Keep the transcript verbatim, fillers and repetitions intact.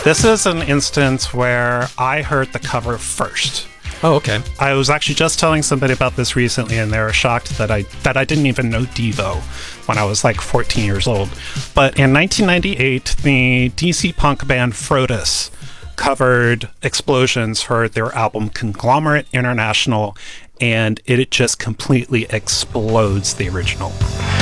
This is an instance where I heard the cover first. Oh, okay. I was actually just telling somebody about this recently, and they were shocked that I that I didn't even know Devo when I was like fourteen years old. But in nineteen ninety-eight, the D C punk band Frodus covered Explosions for their album Conglomerate International, and it just completely explodes the original.